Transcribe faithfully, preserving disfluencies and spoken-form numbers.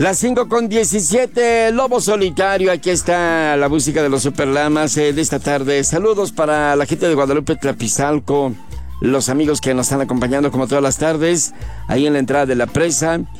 Las cinco con diecisiete, Lobo Solitario. Aquí está la música de los Superlamas eh, de esta tarde. Saludos para la gente de Guadalupe, Tlapizalco, los amigos que nos están acompañando como todas las tardes, ahí en la entrada de la presa.